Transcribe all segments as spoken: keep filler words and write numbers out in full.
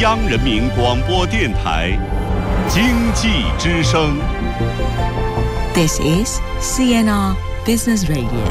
央人民广播电台经济之声。 This is C N R Business Radio。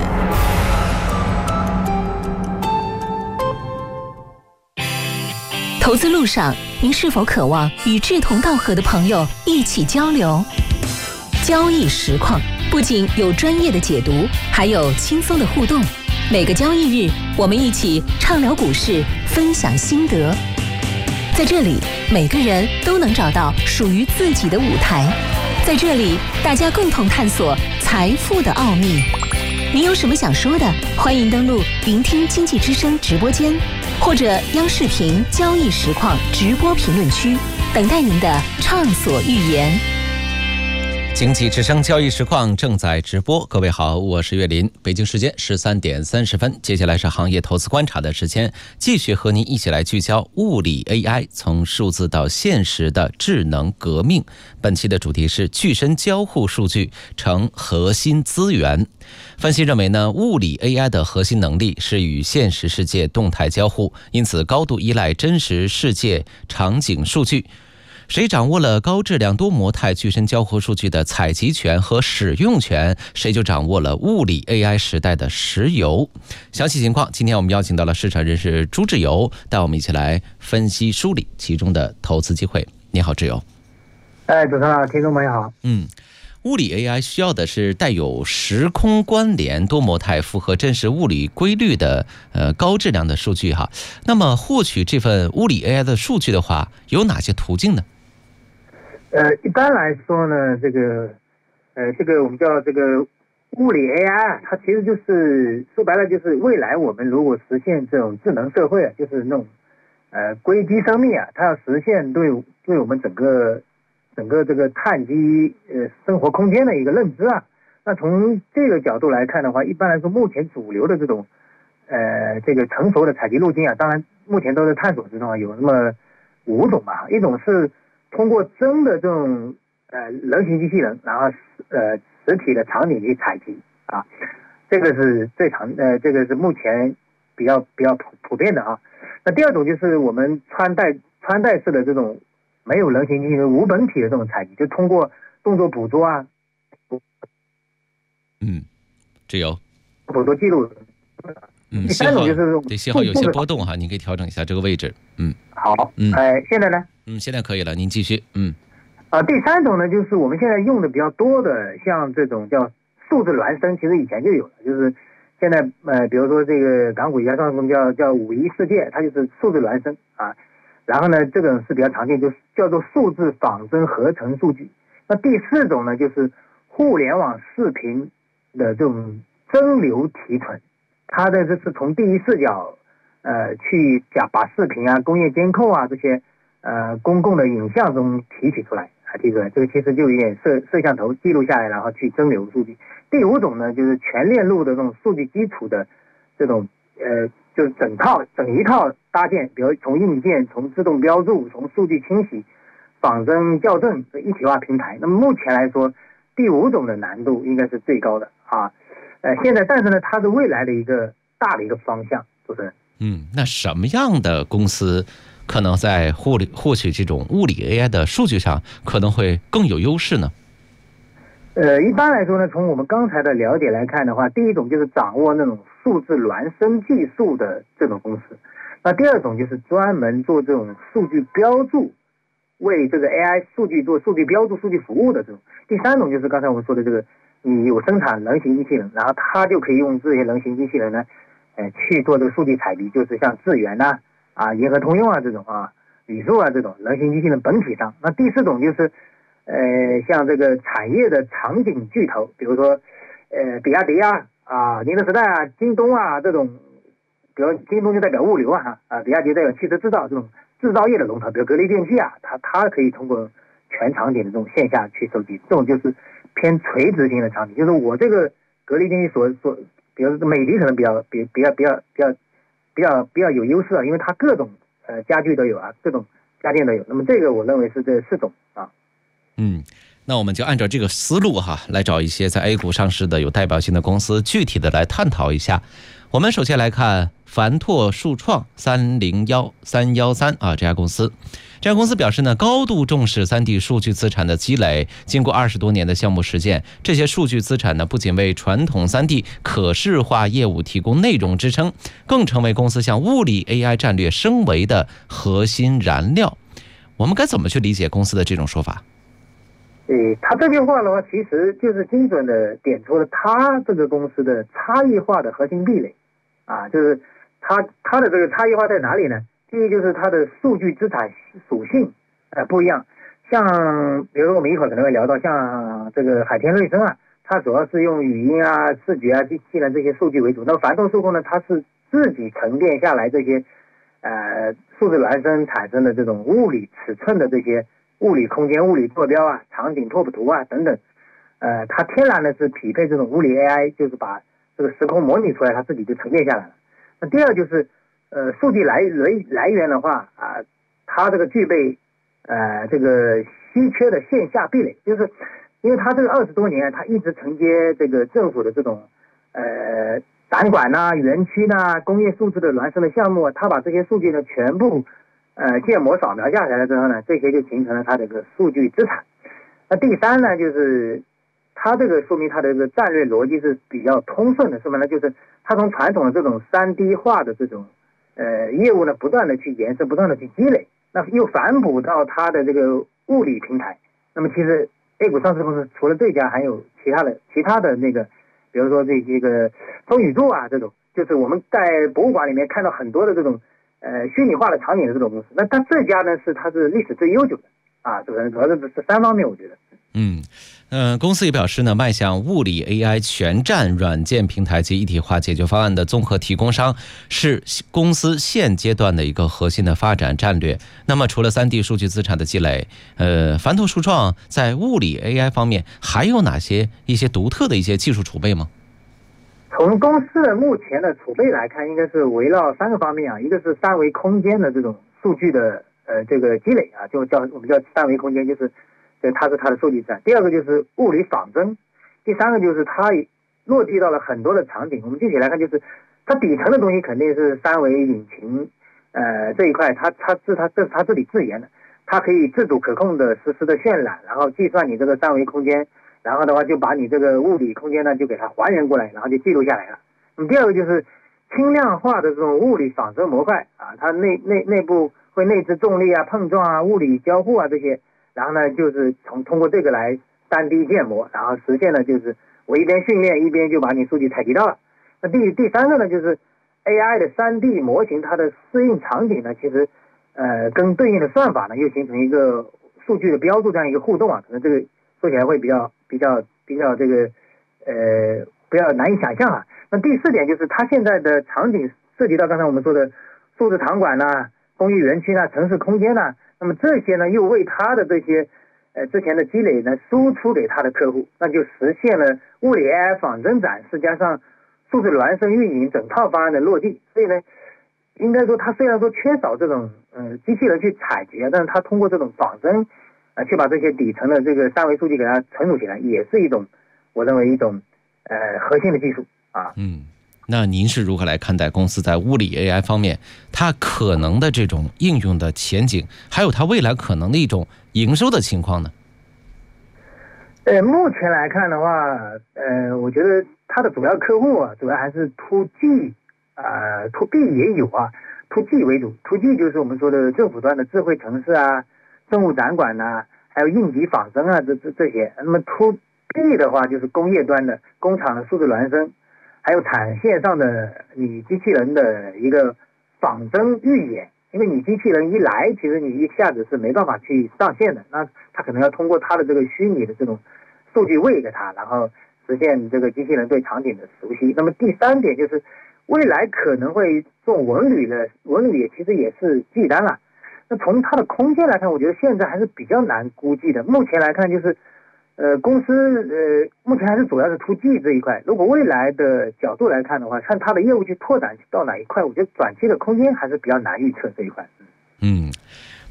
投资路上，您是否渴望与志同道合的朋友一起交流？交易实况不仅有专业的解读，还有轻松的互动。每个交易日，我们一起畅聊股市，分享心得。在这里，每个人都能找到属于自己的舞台。在这里，大家共同探索财富的奥秘。您有什么想说的？欢迎登录聆听经济之声直播间，或者央视频交易实况直播评论区，等待您的畅所欲言。 经济之声交易实况正在直播，各位好，我是岳林。北京时间十三点三十分，接下来是行业投资观察的时间，继续和您一起来聚焦物理 A I 从数字到现实的智能革命。本期的主题是具身交互数据成核心资源。分析认为呢，物理 A I 的核心能力是与现实世界动态交互，因此高度依赖真实世界场景数据。谁掌握了高质量多模态具身交互数据的采集权和使用权，谁就掌握了物理 A I 时代的石油。详细情况，今天我们邀请到了市场人士朱志友，带我们一起来分析梳理其中的投资机会。你好，志友。 哎，主持人好，听众朋友好。 嗯，物理 A I 需要的是带有时空关联、多模态、符合真实物理规律的呃高质量的数据哈。那么获取这份物理 A I 的数据的话，有哪些途径呢？ 呃，一般来说呢，这个，呃，这个我们叫这个物理 A I， 它其实就是说白了就是未来我们如果实现这种智能社会啊，就是那种呃硅基生命啊，它要实现对对我们整个整个这个碳基呃生活空间的一个认知啊。那从这个角度来看的话，一般来说，目前主流的这种呃这个成熟的采集路径啊，当然目前都是探索之中啊，有那么五种吧，一种是通过真的这种呃人形机器人，然后呃实体的场景去采集啊，这个是最常呃这个是目前比较比较普普遍的啊。那第二种就是我们穿戴穿戴式的这种没有人形机器人无本体的这种采集，就通过动作捕捉啊， 嗯，志友， 捕捉记录。 嗯， 第三种就是对信号有些波动哈，你可以调整一下这个位置。嗯， 好， 嗯， 哎，现在呢？ 嗯，现在可以了，您继续。嗯， 啊，第三种呢，就是我们现在用的比较多的，像这种叫数字孪生，其实以前就有了，就是现在呃，比如说这个港股一家上市公司叫叫五一世界，它就是数字孪生啊。然后呢，这种是比较常见，就是叫做数字仿真合成数据。那第四种呢，就是互联网视频的这种真流提纯，它的这是从第一视角呃去讲把视频啊、工业监控啊这些呃公共的影像中提取出来啊，提出来，这个其实就有点摄摄像头记录下来，然后去真流数据。第五种呢，就是全链路的这种数据基础的这种呃，就是整套整一套搭建，比如从硬件、从自动标注、从数据清洗、仿真校正的一体化平台。那么目前来说，第五种的难度应该是最高的啊。呃，现在但是呢，它是未来的一个大的一个方向，主持人。 嗯，那什么样的公司可能在获取获取这种物理 A I 的数据上可能会更有优势呢？ 呃，一般来说呢，从我们刚才的了解来看的话，第一种就是掌握那种数字孪生技术的这种公司，那第二种就是专门做这种数据标注，为这个 A I 数据做数据标注、数据服务的这种。第三种就是刚才我们说的这个，你有生产人形机器人，然后它就可以用这些人形机器人呢，呃，去做这个数据采集，就是像智源呐、啊、银河通用啊这种啊、宇宙啊这种人形机器人本体上。那第四种就是。呃，像这个产业的场景巨头，比如说，呃，比亚迪啊，啊，宁德时代啊，京东啊这种，比如京东就代表物流啊，啊，比亚迪代表汽车制造这种制造业的龙头，比如格力电器啊，它它可以通过全场景的这种线下去收集，这种就是偏垂直性的场景，就是我这个格力电器所所，比如说美的可能比较比比较比较比较比较比较有优势啊，因为它各种呃家具都有啊，各种家电都有，那么这个我认为是这四种啊。 嗯，那我们就按照这个思路哈，来找一些在 A 股上市的有代表性的公司，具体的来探讨一下。 我们首先来看凡拓数创三零一三一三啊，这家公司。这家公司表示呢，高度重视 三 D 数据资产的积累。经过二十多年的项目实践，这些数据资产呢，不仅为传统 三 D 可视化业务提供内容支撑，更成为公司向物理 A I 战略升维的核心燃料。我们该怎么去理解公司的这种说法？ 诶，他这句话的话，其实就是精准的点出了他这个公司的差异化的核心壁垒啊，就是他他的这个差异化在哪里呢？第一就是它的数据资产属性呃不一样，像比如说我们一会儿可能会聊到像这个海天瑞声啊，它主要是用语音啊、视觉啊、机器人这些数据为主。那么凡拓数控呢，它是自己沉淀下来这些呃数字孪生产生的这种物理尺寸的这些物理空间、物理坐标啊、场景拓扑图啊等等，呃，它天然的是匹配这种物理 A I， 就是把这个时空模拟出来，它自己就沉淀下来了。那第二就是呃，数据来来来源的话啊，它这个具备呃这个稀缺的线下壁垒，就是因为它这个二十多年，它一直承接这个政府的这种呃展馆呐、啊、园区呐、啊、工业数字的孪生的项目，它把这些数据呢全部呃建模扫描下来了之后呢，这些就形成了它这个数据资产。那第三呢，就是它这个说明它的这个战略逻辑是比较通顺的，什么呢？就是它从传统的这种 三 D 化的这种呃，业务呢不断的去延伸，不断的去积累，那又反哺到它的这个物理平台。那么其实 A 股上市公司除了这家，还有其他的其他的那个，比如说这些个风宇宙啊这种，就是我们在博物馆里面看到很多的这种呃虚拟化的场景的这种公司。那它这家呢是它是历史最悠久的啊，这个主要是这三方面，我觉得。 嗯，呃，公司也表示呢，迈向物理 A I 全站软件平台及一体化解决方案的综合提供商，是公司现阶段的一个核心的发展战略。那么，除了 三 D 数据资产的积累，呃，凡拓数创在物理 A I 方面还有哪些一些独特的一些技术储备吗？ 从公司的目前的储备来看，应该是围绕三个方面啊，一个是三维空间的这种数据的呃这个积累啊，就叫我们叫三维空间，就是它是它的数据站。第二个就是物理仿真，第三个就是它落地到了很多的场景。我们具体来看，就是它底层的东西肯定是三维引擎，呃这一块它它是它这是它自己自研的，它可以自主可控的实时的渲染，然后计算你这个三维空间，然后的话就把你这个物理空间呢就给它还原过来，然后就记录下来了。那么第二个就是轻量化的这种物理仿真模块啊，它内内内部会内置重力啊、碰撞啊、物理交互啊这些。然后呢，就是从通过这个来 三 D 建模，然后实现了就是我一边训练一边就把你数据采集到了。那第第三个呢，就是 A I 的 三 D 模型它的适应场景呢，其实呃跟对应的算法呢又形成一个数据的标注这样一个互动啊，可能这个说起来会比较比较比较这个呃比较难以想象啊。那第四点就是它现在的场景涉及到刚才我们说的数字场馆呐、啊、工业园区呐、啊、城市空间呐、啊。那么这些呢，又为他的这些呃之前的积累呢，输出给他的客户，那就实现了物理 A I 仿真展示加上数字孪生运营整套方案的落地。所以呢，应该说他虽然说缺少这种呃机器人去采集，但是他通过这种仿真啊、呃，去把这些底层的这个三维数据给它存储起来，也是一种我认为一种呃核心的技术啊。 嗯。那您是如何来看待公司在物理 A I 方面它可能的这种应用的前景，还有它未来可能的一种营收的情况呢？ 呃，目前来看的话，呃，我觉得它的主要客户啊，主要还是 to G 啊 ，to B 也有啊 ，to G 为主 ，to G 就是我们说的政府端的智慧城市啊、政务展馆呐、啊，还有应急仿真啊，这这这些。那么 to B 的话，就是工业端的工厂的数字孪生。还有产线上的你机器人的一个仿真预演，因为你机器人一来，其实你一下子是没办法去上线的，那它可能要通过它的这个虚拟的这种数据喂给它，然后实现这个机器人对场景的熟悉。那么第三点就是未来可能会做文旅的，文旅也其实也是记单了。那从它的空间来看，我觉得现在还是比较难估计的。目前来看就是。呃，公司呃目前还是主要是 to G 这一块。如果未来的角度来看的话，看它的业务去拓展到哪一块，我觉得短期的空间还是比较难预测这一块。 嗯，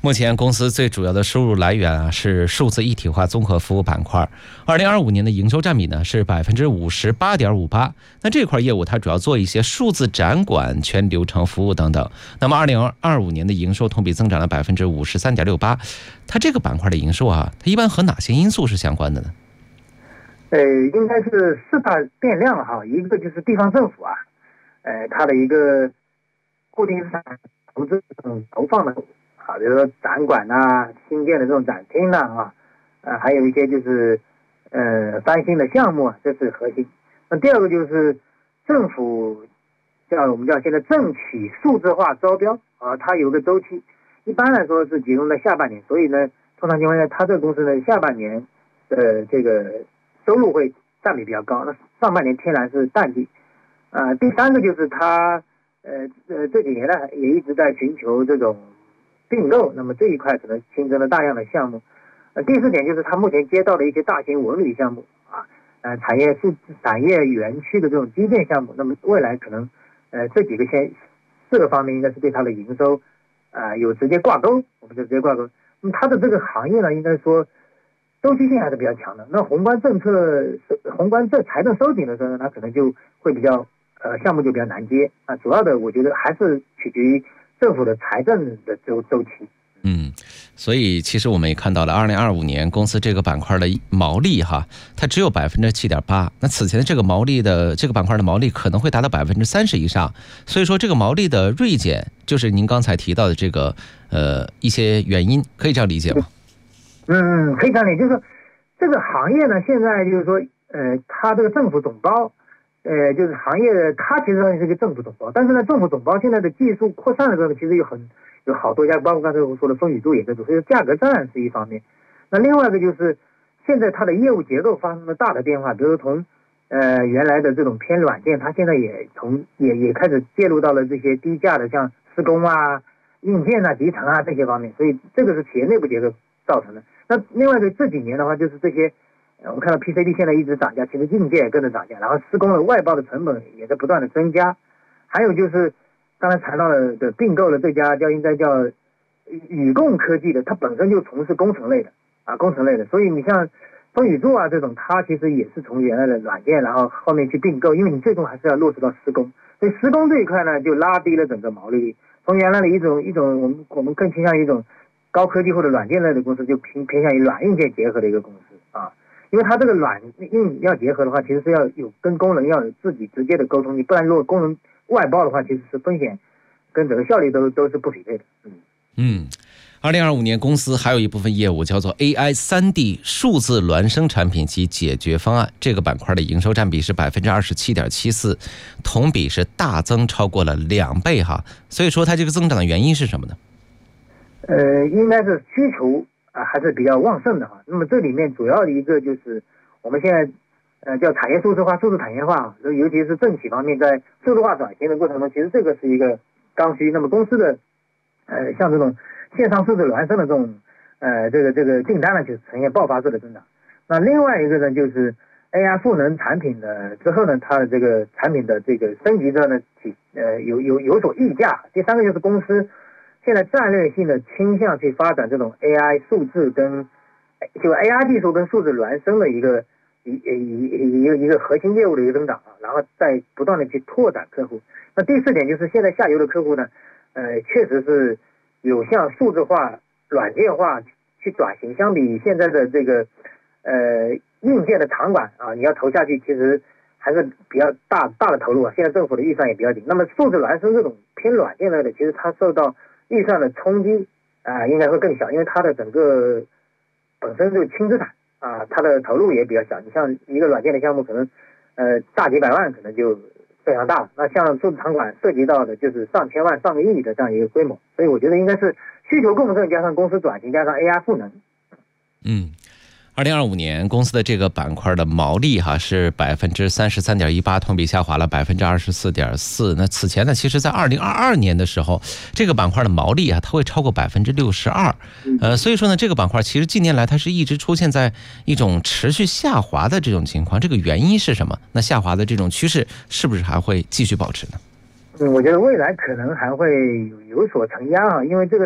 目前公司最主要的收入来源啊是数字一体化综合服务板块，二零二五年的营收占比呢是百分之五十八点五八。那这块业务它主要做一些数字展馆、全流程服务等等。那么二零二五年的营收同比增长了百分之五十三点六八。它这个板块的营收啊，它一般和哪些因素是相关的呢？ 呃，应该是四大变量哈，一个就是地方政府啊，呃，它的一个固定资产投资投放的。啊，比如说展馆呐、新建的这种展厅呐，啊，啊，还有一些就是呃翻新的项目啊，这是核心。那第二个就是政府叫我们叫现在政企数字化招标啊，它有个周期，一般来说是集中在下半年，所以呢，通常情况下，它这个公司呢下半年的这个收入会占比比较高，那上半年天然是淡季。啊，第三个就是它呃呃这几年呢也一直在寻求这种并购，那么这一块可能新增了大量的项目。呃，第四点就是它目前接到的一些大型文旅项目啊，呃，产业数产业园区的这种基建项目，那么未来可能呃这几个先四个方面应该是对它的营收啊、呃、有直接挂钩，我们就直接挂钩。那么它的这个行业呢，应该说周期性还是比较强的。那宏观政策宏观这财政收紧的时候，它可能就会比较呃项目就比较难接啊。主要的我觉得还是取决于政府的财政的周周期。 嗯，所以其实我们也看到了，二零二五年公司这个板块的毛利哈，它只有百分之七点八。那此前的这个毛利的这个板块的毛利可能会达到百分之三十以上。所以说这个毛利的锐减，就是您刚才提到的这个呃一些原因，可以这样理解吗？ 嗯，可以这样理解，就是说这个行业呢，现在就是说呃，它这个政府总包。呃，就是行业，它其实上是一个政府总包，但是呢，政府总包现在的技术扩散的时候，其实有很有好多家，包括刚才我说的风雨珠也在做，所以价格战是一方面。那另外一个就是现在它的业务结构发生了大的变化，比如说从呃原来的这种偏软件，它现在也从也也开始介入到了这些低价的像施工啊、硬件啊、集成啊这些方面，所以这个是企业内部结构造成的。那另外一个这几年的话，就是这些。我们看到 P C B 现在一直涨价，其实硬件也跟着涨价，然后施工的外包的成本也在不断的增加。还有就是刚才谈到了的并购了这家叫应该叫宇共科技的，它本身就从事工程类的啊，工程类的，所以你像风雨珠啊这种，它其实也是从原来的软件，然后后面去并购，因为你最终还是要落实到施工，所以施工这一块呢就拉低了整个毛利率，从原来的一种一种我们我们更倾向于一种高科技或者软件类的公司，就偏偏向于软硬件结合的一个公司啊。因为它这个软硬要结合的话，其实是要有跟工人要有自己直接的沟通，你不然如果工人外包的话，其实是风险跟整个效率都都是不匹配的。嗯嗯，二零二五年公司还有一部分业务叫做 A I 三 D 数字孪生产品及解决方案，这个板块的营收占比是百分之二十七点七四，同比是大增超过了两倍哈。所以说它这个增长的原因是什么呢？ 呃，应该是需求。啊，还是比较旺盛的哈。那么这里面主要的一个就是我们现在呃叫产业数字化、数字产业化，尤其是政企方面在数字化转型的过程中，其实这个是一个刚需。那么公司的呃像这种线上数字孪生的这种呃这个这个订单呢，就是呈现爆发式的增长。那另外一个呢，就是 A I 赋能产品的之后呢，它的这个产品的这个升级之后呢，体呃有有有所溢价。第三个就是公司现在战略性的倾向去发展这种 A I 数字跟就 A I 技术跟数字孪生的一个一一一个一个核心业务的一个增长啊，然后再不断的去拓展客户。那第四点就是现在下游的客户呢，呃，确实是有向数字化、软件化去转型。相比现在的这个呃硬件的场馆啊，你要投下去，其实还是比较大大的投入啊。现在政府的预算也比较紧。那么数字孪生这种偏软件类的，其实它受到预算的冲击啊、呃，应该会更小，因为它的整个本身就轻资产啊，它的投入也比较小。你像一个软件的项目，可能呃大几百万，可能就非常大了。那像数字场馆涉及到的就是上千万、上个亿的这样一个规模，所以我觉得应该是需求共振加上公司转型加上 A I 赋能。 嗯。二零二五年公司的这个板块的毛利哈是百分之三十三点一八，同比下滑了百分之二十四点四。那此前呢，其实在二零二二年的时候，这个板块的毛利啊，它会超过百分之六十二。呃，所以说呢，这个板块其实近年来它是一直出现在一种持续下滑的这种情况。这个原因是什么？那下滑的这种趋势是不是还会继续保持呢？ 嗯，我觉得未来可能还会有有所承压啊，因为这个